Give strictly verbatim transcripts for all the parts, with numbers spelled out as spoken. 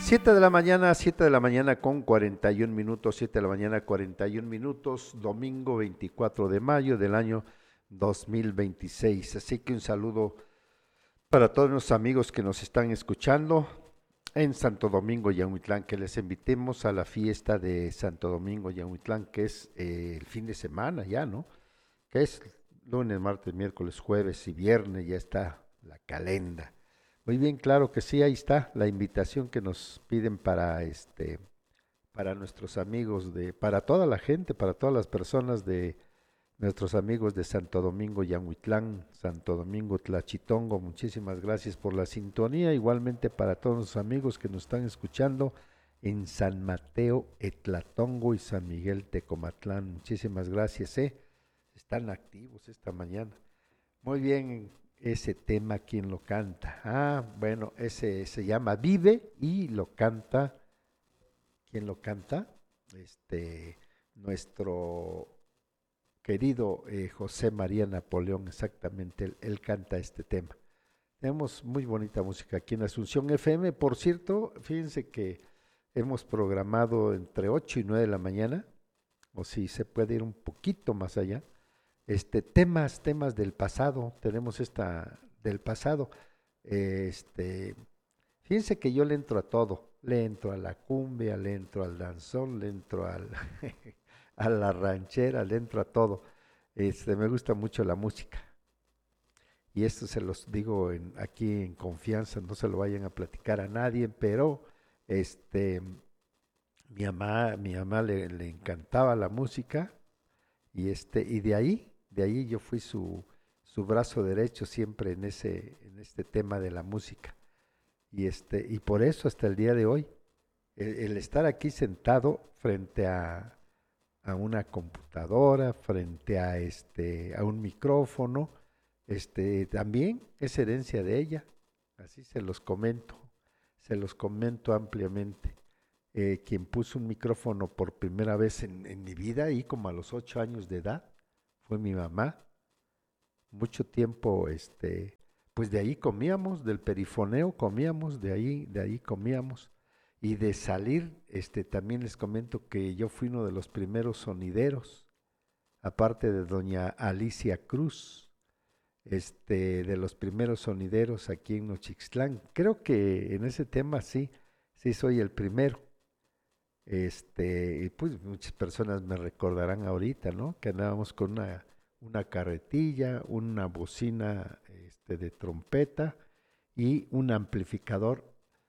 Siete de la mañana, siete de la mañana con cuarenta y un minutos, siete de la mañana cuarenta y un minutos, domingo veinticuatro de mayo del año dos mil veintiséis. Así que un saludo para todos los amigos que nos están escuchando en Santo Domingo y Ahuitlán, que les invitemos a la fiesta de Santo Domingo y Ahuitlán, que es eh, el fin de semana ya, ¿no? Que es lunes, martes, miércoles, jueves y viernes, ya está la calenda. Muy bien, claro que sí, ahí está la invitación que nos piden para este, para nuestros amigos de, para toda la gente, para todas las personas de nuestros amigos de Santo Domingo, Yanhuitlán, Santo Domingo, Tlachitongo. Muchísimas gracias por la sintonía. Igualmente para todos los amigos que nos están escuchando en San Mateo, Etlatongo y San Miguel Tecomatlán. Muchísimas gracias, ¿eh? Están activos esta mañana. Muy bien, ese tema, ¿quién lo canta? Ah, bueno, ese se llama Vive y lo canta, ¿quién lo canta? Este, nuestro querido eh, José María Napoleón, exactamente, él, él canta este tema. Tenemos muy bonita música aquí en Asunción F M. Por cierto, fíjense que hemos programado entre ocho y nueve de la mañana, o si se puede ir un poquito más allá, este, temas, temas del pasado. Tenemos esta del pasado. Este, fíjense que yo le entro a todo. Le entro a la cumbia, le entro al danzón, le entro al a la ranchera, le entro a todo. Este, me gusta mucho la música. Y esto se los digo en, aquí en confianza, no se lo vayan a platicar a nadie, pero este, mi mamá, mi mamá le, le encantaba la música y este, y de ahí, de ahí yo fui su, su brazo derecho siempre en ese, en este tema de la música. Y este, y por eso hasta el día de hoy, el, el estar aquí sentado frente a, a una computadora, frente a este, a un micrófono, este, también es herencia de ella. Así se los comento, se los comento ampliamente. Eh, quien puso un micrófono por primera vez en, en mi vida, ahí como a los ocho años de edad, fue mi mamá. Mucho tiempo, este, pues de ahí comíamos, del perifoneo comíamos, de ahí, de ahí comíamos. Y de salir, este, también les comento que yo fui uno de los primeros sonideros, aparte de doña Alicia Cruz, este, de los primeros sonideros aquí en Nochixtlán. Creo que en ese tema sí, sí soy el primero. Este, y pues muchas personas me recordarán ahorita, ¿no? Que andábamos con una, una carretilla, una bocina, este, de trompeta y un amplificador.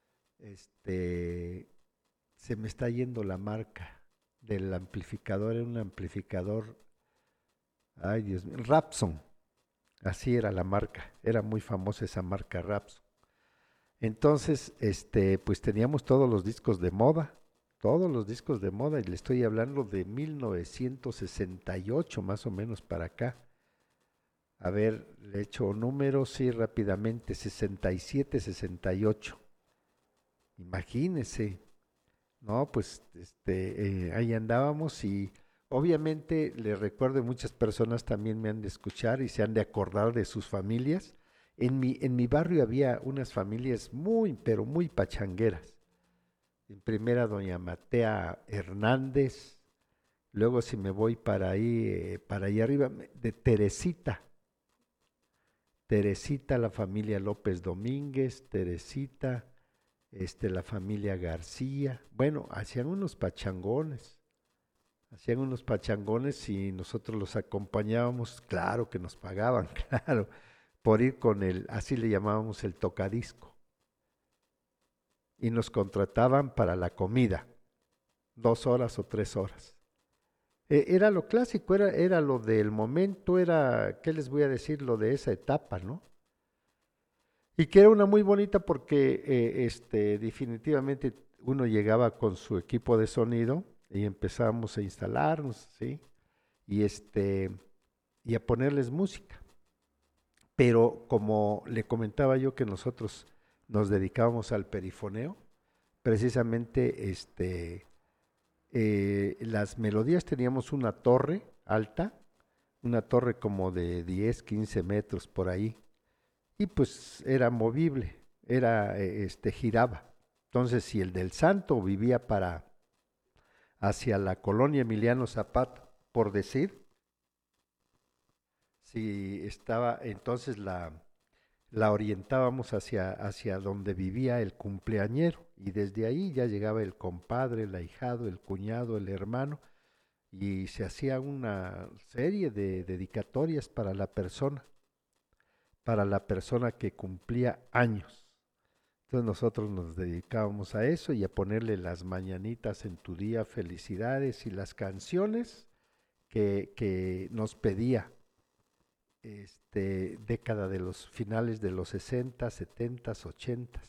Este, se me está yendo la marca del amplificador, era un amplificador, ay Dios mío, Rapson, así era la marca, era muy famosa esa marca Rapson. Entonces, este, pues teníamos todos los discos de moda, todos los discos de moda, y le estoy hablando de mil novecientos sesenta y ocho más o menos para acá. A ver, le echo números, sí, rápidamente, sesenta y siete, sesenta y ocho. Imagínense, ¿no? Pues este, eh, ahí andábamos y obviamente les recuerdo, muchas personas también me han de escuchar y se han de acordar de sus familias. En mi, en mi barrio había unas familias muy, pero muy pachangueras. En primera, doña Matea Hernández. Luego, si me voy para ahí, eh, para allá arriba, de Teresita. Teresita, la familia López Domínguez, Teresita, este, la familia García. Bueno, hacían unos pachangones. Hacían unos pachangones y nosotros los acompañábamos, claro que nos pagaban, claro, por ir con el, así le llamábamos el tocadisco. Y nos contrataban para la comida, dos horas o tres horas. Eh, era lo clásico, era, era lo del momento, era, ¿qué les voy a decir? Lo de esa etapa, ¿no? Y que era una muy bonita porque eh, este, definitivamente uno llegaba con su equipo de sonido y empezábamos a instalarnos, ¿sí? Y, este, y a ponerles música. Pero como le comentaba yo que nosotros nos dedicábamos al perifoneo, precisamente este, eh, las melodías teníamos una torre alta, una torre como de diez, quince metros por ahí, y pues era movible, era, eh, este, giraba. Entonces, si el del Santo vivía para hacia la colonia Emiliano Zapata, por decir, si estaba, entonces la, la orientábamos hacia, hacia donde vivía el cumpleañero, y desde ahí ya llegaba el compadre, el ahijado, el cuñado, el hermano, y se hacía una serie de dedicatorias para la persona, para la persona que cumplía años. Entonces nosotros nos dedicábamos a eso y a ponerle las mañanitas en tu día, felicidades y las canciones que, que nos pedía este, década de los finales de los sesenta, setenta, ochenta.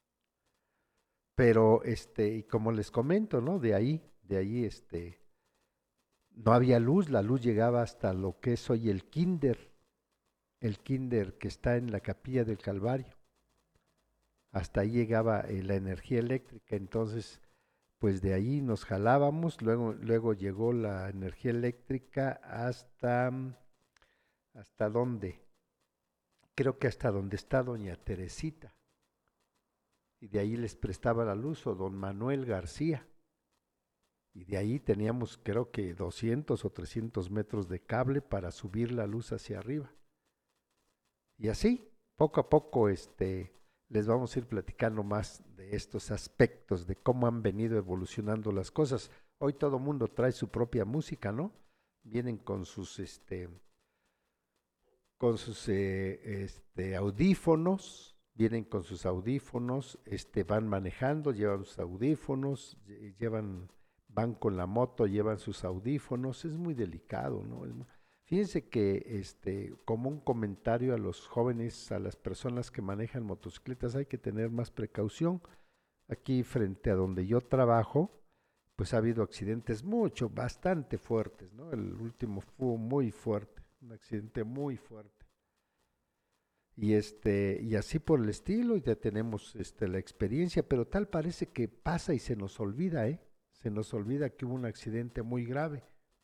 Pero este, y como les comento, ¿no? De ahí, de ahí este, no había luz, la luz llegaba hasta lo que es hoy el kinder, el kinder que está en la capilla del Calvario. Hasta ahí llegaba eh, la energía eléctrica, entonces pues de ahí nos jalábamos, luego, luego llegó la energía eléctrica hasta, mm, ¿hasta dónde? Creo que hasta donde está doña Teresita, y de ahí les prestaba la luz, o don Manuel García, y de ahí teníamos creo que doscientos o trescientos metros de cable para subir la luz hacia arriba. Y así, poco a poco, este, les vamos a ir platicando más de estos aspectos, de cómo han venido evolucionando las cosas. Hoy todo mundo trae su propia música, ¿no? Vienen con sus, este, con sus eh, este, audífonos, vienen con sus audífonos, este, van manejando, llevan sus audífonos, llevan, van con la moto, llevan sus audífonos, es muy delicado, ¿no? Es muy, fíjense que este, como un comentario a los jóvenes, a las personas que manejan motocicletas, hay que tener más precaución. Aquí frente a donde yo trabajo, pues ha habido accidentes mucho, bastante fuertes, ¿no? El último fue muy fuerte, un accidente muy fuerte. Y este, y así por el estilo, y ya tenemos este, la experiencia, pero tal parece que pasa y se nos olvida, ¿eh? Se nos olvida que hubo un accidente muy grave.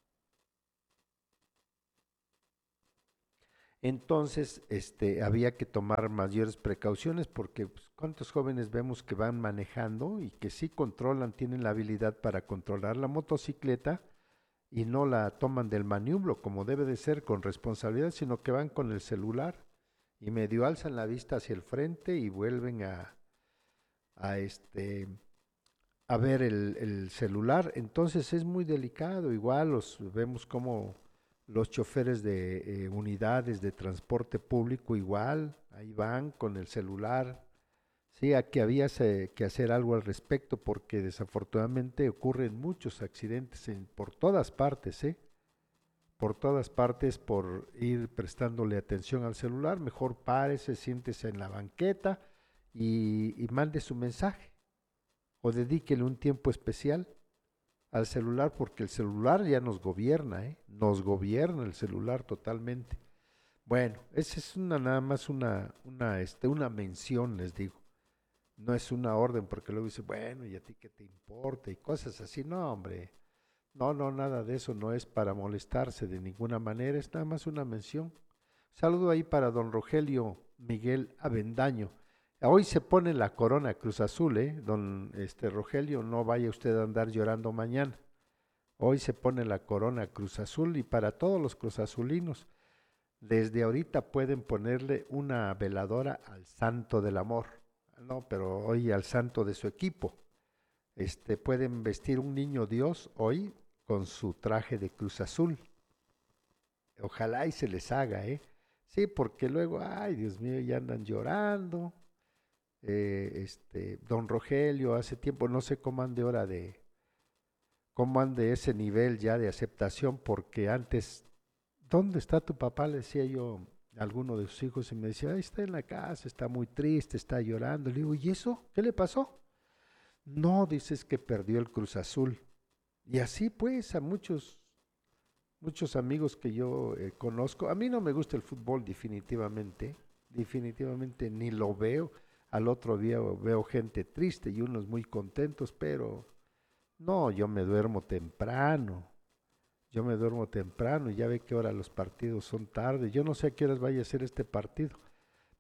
Entonces, este, había que tomar mayores precauciones porque pues, cuántos jóvenes vemos que van manejando y que sí controlan, tienen la habilidad para controlar la motocicleta y no la toman del maniobro como debe de ser con responsabilidad, sino que van con el celular y medio alzan la vista hacia el frente y vuelven a, a este a ver el, el celular. Entonces es muy delicado. Igual los vemos como los choferes de eh, unidades de transporte público igual, ahí van con el celular. Sí, aquí había se- que hacer algo al respecto porque desafortunadamente ocurren muchos accidentes en, por todas partes, ¿eh? Por todas partes por ir prestándole atención al celular. Mejor párese, siéntese en la banqueta y, y mande su mensaje o dedíquele un tiempo especial al celular porque el celular ya nos gobierna, ¿eh? Nos gobierna el celular totalmente. Bueno, esa es una nada más una, una, este, una mención, les digo. No es una orden porque luego dice, bueno, ¿y a ti qué te importa? Y cosas así. No, hombre. No, no, nada de eso. No es para molestarse de ninguna manera. Es nada más una mención. Saludo ahí para don Rogelio Miguel Avendaño. Hoy se pone la corona Cruz Azul, ¿eh? Don este, Rogelio, no vaya usted a andar llorando mañana. Hoy se pone la corona Cruz Azul y para todos los cruzazulinos, desde ahorita pueden ponerle una veladora al santo del amor. No, pero hoy al santo de su equipo. Este, pueden vestir un niño Dios hoy con su traje de Cruz Azul. Ojalá y se les haga, ¿eh? Sí, porque luego, ay, Dios mío, ya andan llorando. Eh, este, don Rogelio, hace tiempo, no sé cómo ande ahora de, cómo ande ese nivel ya de aceptación, porque antes, ¿dónde está tu papá? Le decía yo a alguno de sus hijos y me decía, ahí está en la casa, está muy triste, está llorando. Le digo, ¿y eso? ¿Qué le pasó? No, dices que perdió el Cruz Azul. Y así pues a muchos, muchos amigos que yo eh, conozco, a mí no me gusta el fútbol definitivamente, definitivamente ni lo veo. Al otro día veo gente triste y unos muy contentos, pero no, yo me duermo temprano, yo me duermo temprano y ya ve que ahora los partidos son tarde, yo no sé a qué horas vaya a ser este partido,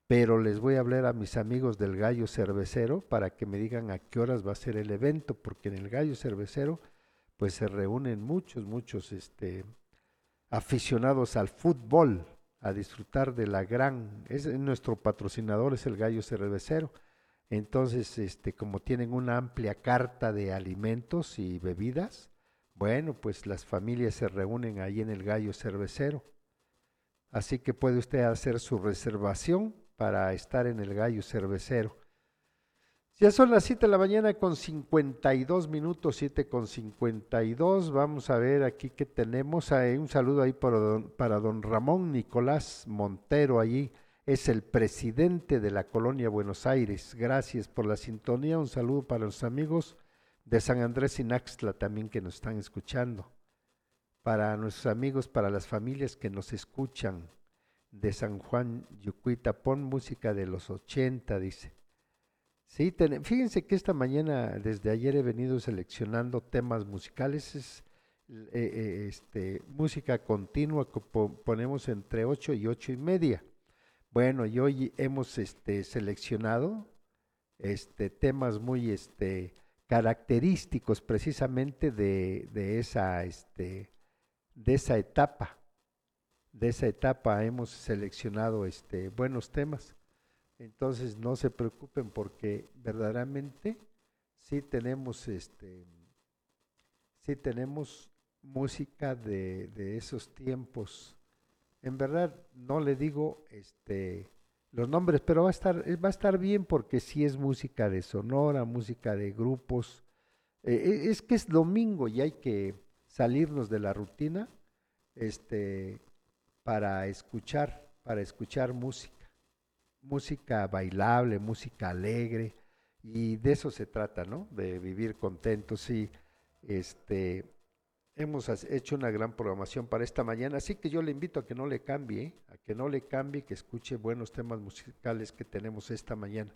pero les voy a hablar a mis amigos del Gallo Cervecero para que me digan a qué horas va a ser el evento, porque en el Gallo Cervecero pues se reúnen muchos, muchos este, aficionados al fútbol a disfrutar de la gran, es nuestro patrocinador es el Gallo Cervecero. Entonces, este, como tienen una amplia carta de alimentos y bebidas, bueno, pues las familias se reúnen ahí en el Gallo Cervecero. Así que puede usted hacer su reservación para estar en el Gallo Cervecero. Ya son las siete de la mañana con cincuenta y dos minutos, siete con cincuenta y dos. Vamos a ver aquí qué tenemos. Hay un saludo ahí para don, para don Ramón Nicolás Montero allí. Es el presidente de la Colonia Buenos Aires. Gracias por la sintonía. Un saludo para los amigos de San Andrés Inaxtla también que nos están escuchando. Para nuestros amigos, para las familias que nos escuchan de San Juan Yucuita. Pon música de los ochenta, dice. Sí, ten, fíjense que esta mañana, desde ayer he venido seleccionando temas musicales, es eh, eh, este, música continua que po ponemos entre ocho y ocho y media. Bueno, y hoy hemos este, seleccionado este, temas muy este, característicos precisamente de, de, esa, este, de esa etapa. De esa etapa hemos seleccionado este, buenos temas. Entonces no se preocupen porque verdaderamente sí tenemos este, sí tenemos música de, de esos tiempos. En verdad no le digo este los nombres, pero va a estar, va a estar bien porque sí es música de Sonora, música de grupos. Eh, es que es domingo y hay que salirnos de la rutina, este, para escuchar, para escuchar música. Música bailable, música alegre, y de eso se trata, ¿no? De vivir contentos. Y este, hemos hecho una gran programación para esta mañana, así que yo le invito a que no le cambie, ¿eh? A que no le cambie, que escuche buenos temas musicales que tenemos esta mañana.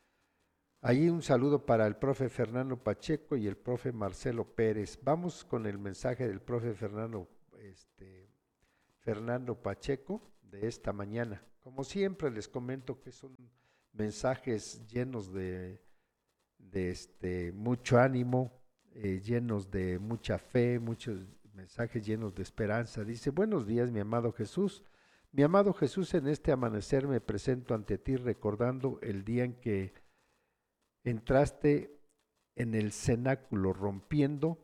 Ahí un saludo para el profe Fernando Pacheco y el profe Marcelo Pérez. Vamos con el mensaje del profe Fernando, este, Fernando Pacheco de esta mañana. Como siempre les comento que son mensajes llenos de, de este, mucho ánimo, eh, llenos de mucha fe, muchos mensajes llenos de esperanza. Dice, buenos días mi amado Jesús. Mi amado Jesús, en este amanecer me presento ante ti recordando el día en que entraste en el cenáculo rompiendo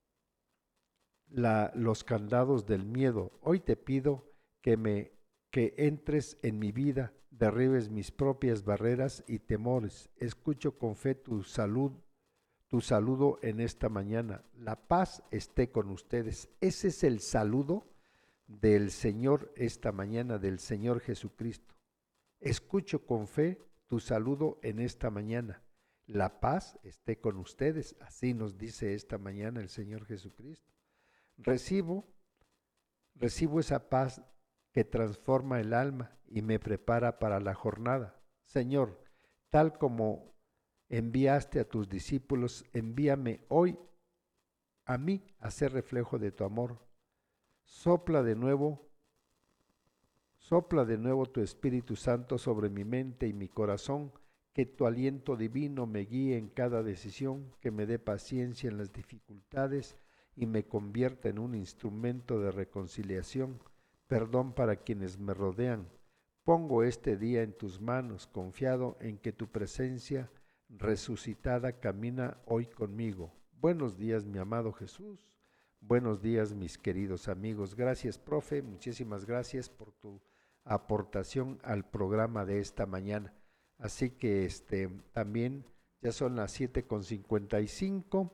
la, los candados del miedo. Hoy te pido que me que entres en mi vida, derribes mis propias barreras y temores. Escucho con fe tu salud, tu saludo en esta mañana. La paz esté con ustedes. Ese es el saludo del Señor esta mañana, del Señor Jesucristo. Escucho con fe tu saludo en esta mañana. La paz esté con ustedes. Así nos dice esta mañana el Señor Jesucristo. Recibo, recibo esa paz que transforma el alma y me prepara para la jornada. Señor, tal como enviaste a tus discípulos, envíame hoy a mí a ser reflejo de tu amor. Sopla de nuevo, sopla de nuevo tu Espíritu Santo sobre mi mente y mi corazón, que tu aliento divino me guíe en cada decisión, que me dé paciencia en las dificultades y me convierta en un instrumento de reconciliación. Perdón para quienes me rodean. Pongo este día en tus manos, confiado en que tu presencia resucitada camina hoy conmigo. Buenos días, mi amado Jesús. Buenos días, mis queridos amigos. Gracias, profe. Muchísimas gracias por tu aportación al programa de esta mañana. Así que este también ya son las siete con cincuenta y cinco.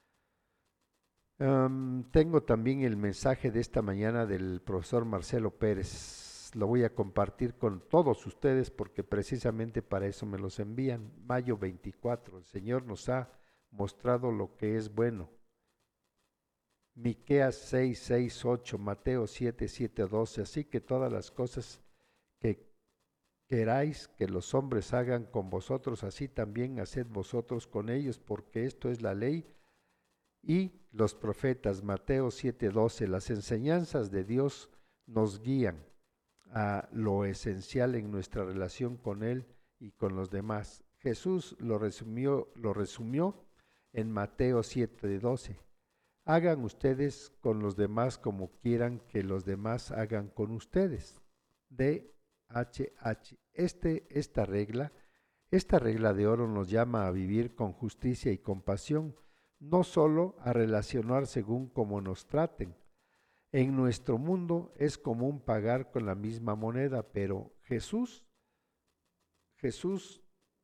Um, tengo también el mensaje de esta mañana del profesor Marcelo Pérez. Lo voy a compartir con todos ustedes porque precisamente para eso me los envían. Mayo veinticuatro, el Señor nos ha mostrado lo que es bueno. Miqueas seis, seis, ocho, Mateo siete, siete, doce. Así que todas las cosas que queráis que los hombres hagan con vosotros, así también haced vosotros con ellos, porque esto es la ley y los profetas. Mateo siete, doce. Las enseñanzas de Dios nos guían. a lo esencial en nuestra relación con Él y con los demás. Jesús lo resumió, lo resumió en Mateo siete doce. Hagan ustedes con los demás como quieran que los demás hagan con ustedes. D H H. Este, esta regla, esta regla de oro nos llama a vivir con justicia y compasión, no solo a relacionar según como nos traten. En nuestro mundo es común pagar con la misma moneda, pero Jesús, Jesús,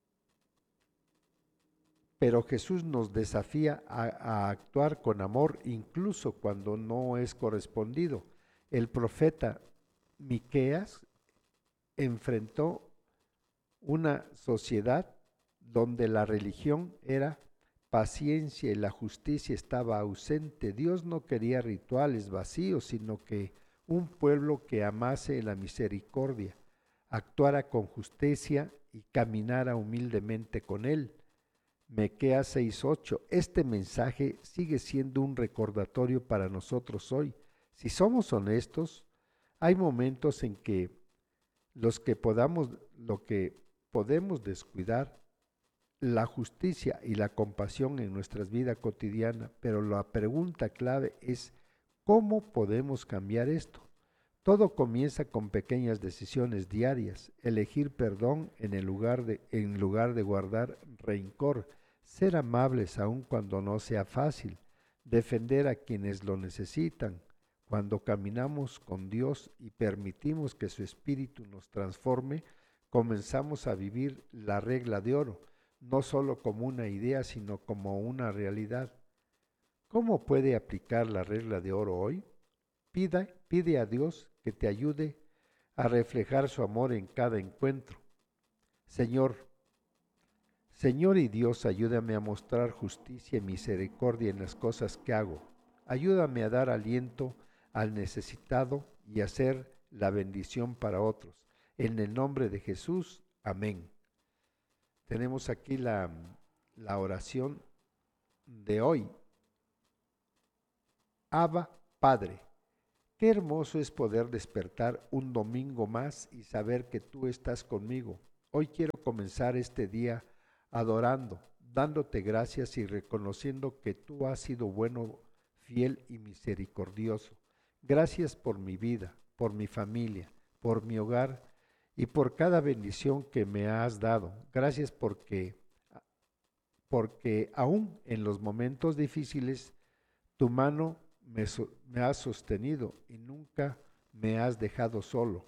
pero Jesús nos desafía a, a actuar con amor incluso cuando no es correspondido. El profeta Miqueas enfrentó una sociedad donde la religión era paciencia y la justicia estaba ausente. Dios no quería rituales vacíos, sino que un pueblo que amase la misericordia, actuara con justicia y caminara humildemente con Él. Miqueas seis ocho. Este mensaje sigue siendo un recordatorio para nosotros hoy. Si somos honestos, hay momentos en que los que podamos, lo que podemos descuidar la justicia y la compasión en nuestra vida cotidiana, pero la pregunta clave es ¿cómo podemos cambiar esto? Todo comienza con pequeñas decisiones diarias, elegir perdón en, el lugar, de, en lugar de guardar rencor, ser amables aun cuando no sea fácil, defender a quienes lo necesitan. Cuando caminamos con Dios y permitimos que su Espíritu nos transforme, comenzamos a vivir la regla de oro, no solo como una idea, sino como una realidad. ¿Cómo puede aplicar la regla de oro hoy? Pida, pide a Dios que te ayude a reflejar su amor en cada encuentro. Señor, Señor y Dios, ayúdame a mostrar justicia y misericordia en las cosas que hago. Ayúdame a dar aliento al necesitado y a ser la bendición para otros. En el nombre de Jesús, amén. Tenemos aquí la, la oración de hoy. Abba, Padre. Qué hermoso es poder despertar un domingo más y saber que tú estás conmigo. Hoy quiero comenzar este día adorando, dándote gracias y reconociendo que tú has sido bueno, fiel y misericordioso. Gracias por mi vida, por mi familia, por mi hogar y por cada bendición que me has dado. Gracias porque, porque aún en los momentos difíciles, tu mano me, me has sostenido y nunca me has dejado solo.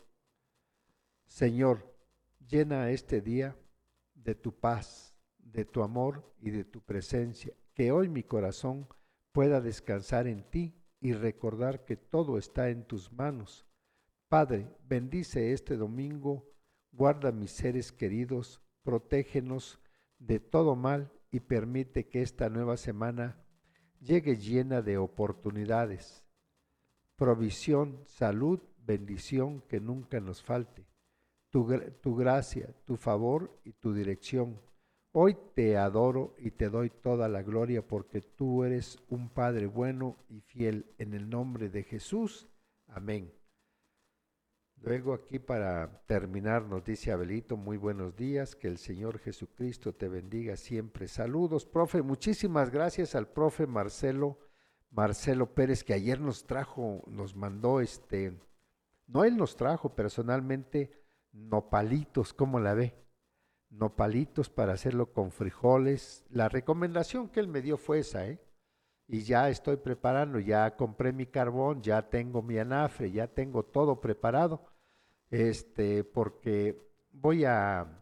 Señor, llena este día de tu paz, de tu amor y de tu presencia. Que hoy mi corazón pueda descansar en ti y recordar que todo está en tus manos. Padre, bendice este domingo, guarda mis seres queridos, protégenos de todo mal y permite que esta nueva semana llegue llena de oportunidades, provisión, salud, bendición que nunca nos falte, tu, tu gracia, tu favor y tu dirección. Hoy te adoro y te doy toda la gloria porque tú eres un Padre bueno y fiel. En el nombre de Jesús, amén. Luego aquí para terminar nos dice Abelito, muy buenos días, que el Señor Jesucristo te bendiga siempre. Saludos, profe, muchísimas gracias al profe Marcelo, Marcelo Pérez, que ayer nos trajo, nos mandó este, no él nos trajo personalmente, nopalitos, ¿cómo la ve? Nopalitos para hacerlo con frijoles. La recomendación que él me dio fue esa, ¿eh? Y ya estoy preparando, ya compré mi carbón, ya tengo mi anafre, ya tengo todo preparado, este, porque voy a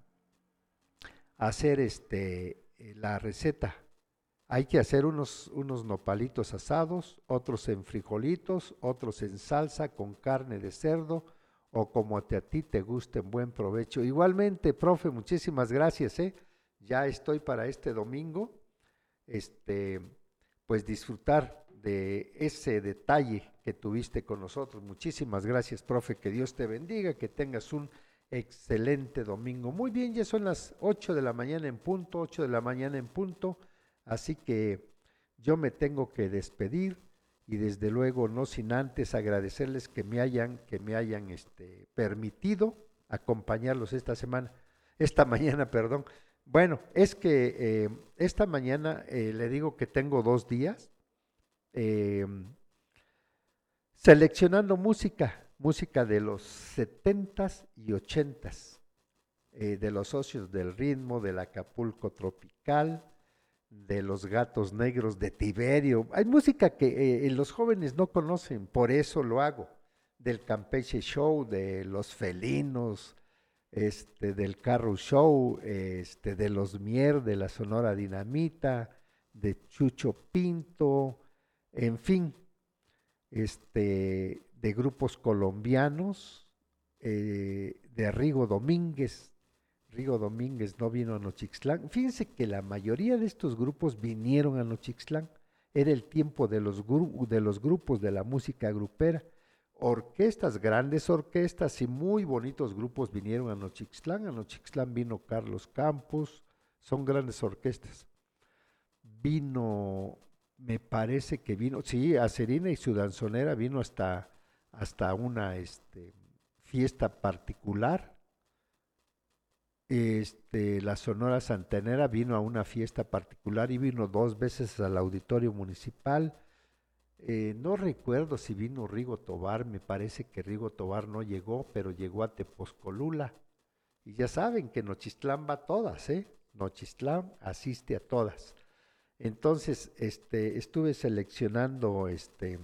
hacer este, la receta. Hay que hacer unos, unos nopalitos asados, otros en frijolitos, otros en salsa con carne de cerdo o como te, a ti te guste, en buen provecho. Igualmente, profe, muchísimas gracias, ¿eh? Ya estoy para este domingo, este... pues disfrutar de ese detalle que tuviste con nosotros. Muchísimas gracias, profe, que Dios te bendiga, que tengas un excelente domingo. Muy bien, ya son las ocho de la mañana en punto, ocho de la mañana en punto, así que yo me tengo que despedir y desde luego no sin antes agradecerles que me hayan, que me hayan este, permitido acompañarlos esta semana, esta mañana, perdón. Bueno, es que eh, esta mañana eh, le digo que tengo dos días eh, seleccionando música, música de los setentas y ochentas, eh, de los socios del ritmo, del Acapulco tropical, de los Gatos Negros, de Tiberio. Hay música que eh, los jóvenes no conocen, por eso lo hago. Del Campeche Show, de los Felinos, este, del Carro Show, este, de los Mier, de la Sonora Dinamita, de Chucho Pinto, en fin, este, de grupos colombianos, eh, de Rigo Domínguez. Rigo Domínguez no vino a Nochixtlán. Fíjense que la mayoría de estos grupos vinieron a Nochixtlán. Era el tiempo de los, gru de los grupos de la música grupera. Orquestas, grandes orquestas y muy bonitos grupos vinieron a Nochixtlán. A Nochixtlán vino Carlos Campos, son grandes orquestas. Vino, me parece que vino, sí, Acerina y su danzonera vino hasta, hasta una este, fiesta particular. Este, la Sonora Santanera vino a una fiesta particular y vino dos veces al auditorio municipal. Eh, no recuerdo si vino Rigo Tobar, me parece que Rigo Tobar no llegó, pero llegó a Tepozcolula. Y ya saben que Nochistlán va a todas, ¿eh? Nochistlán asiste a todas. Entonces, este, estuve seleccionando este,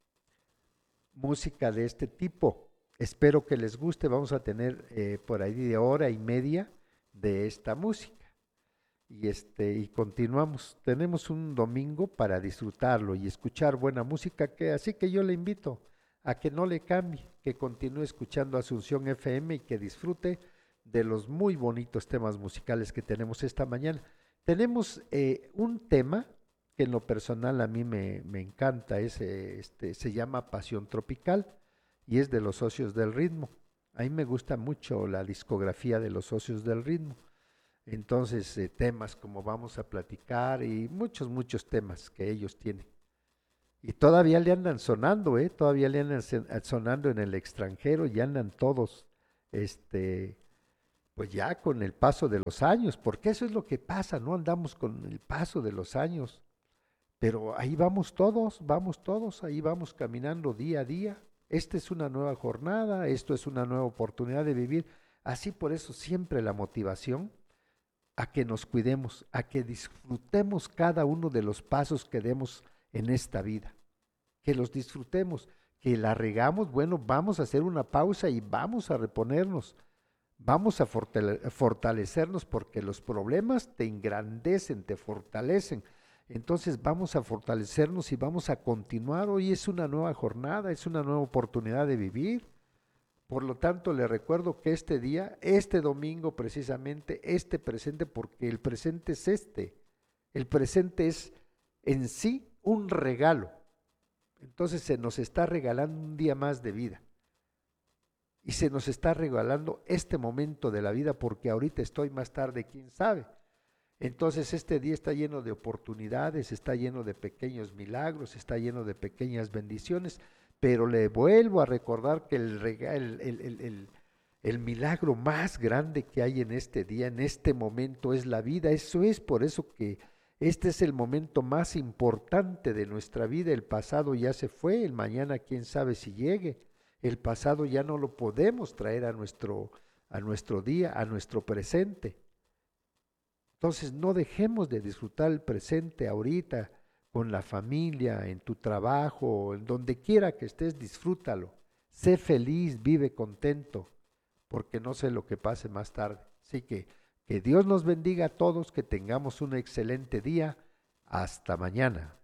música de este tipo. Espero que les guste, vamos a tener eh, por ahí de hora y media de esta música. Y, este, y continuamos, tenemos un domingo para disfrutarlo y escuchar buena música, que, así que yo le invito a que no le cambie, que continúe escuchando Asunción F M y que disfrute de los muy bonitos temas musicales que tenemos esta mañana. Tenemos eh, un tema que en lo personal a mí me, me encanta, es, eh, este, se llama Pasión Tropical y es de los Socios del Ritmo. A mí me gusta mucho la discografía de los Socios del Ritmo. Entonces, eh, temas como vamos a platicar y muchos, muchos temas que ellos tienen. Y todavía le andan sonando, ¿eh? Todavía le andan sonando en el extranjero y andan todos, este, pues ya con el paso de los años, porque eso es lo que pasa, ¿no? Andamos con el paso de los años, pero ahí vamos todos, vamos todos, ahí vamos caminando día a día. Esta es una nueva jornada, esto es una nueva oportunidad de vivir. Así por eso siempre la motivación a que nos cuidemos, a que disfrutemos cada uno de los pasos que demos en esta vida, que los disfrutemos, que la regamos, bueno, vamos a hacer una pausa y vamos a reponernos, vamos a fortale fortalecernos porque los problemas te engrandecen, te fortalecen. Entonces vamos a fortalecernos y vamos a continuar. Hoy es una nueva jornada, es una nueva oportunidad de vivir. Por lo tanto, le recuerdo que este día, este domingo precisamente, este presente, porque el presente es este, el presente es en sí un regalo. Entonces se nos está regalando un día más de vida. Y se nos está regalando este momento de la vida porque ahorita estoy, más tarde, quién sabe. Entonces este día está lleno de oportunidades, está lleno de pequeños milagros, está lleno de pequeñas bendiciones. Pero le vuelvo a recordar que el, el, el, el, el milagro más grande que hay en este día, en este momento, es la vida. Eso es por eso que este es el momento más importante de nuestra vida. El pasado ya se fue, el mañana quién sabe si llegue. El pasado ya no lo podemos traer a nuestro, a nuestro día, a nuestro presente. Entonces no dejemos de disfrutar el presente ahorita, con la familia, en tu trabajo, en donde quiera que estés, disfrútalo. Sé feliz, vive contento, porque no sé lo que pase más tarde. Así que que Dios nos bendiga a todos, que tengamos un excelente día. Hasta mañana.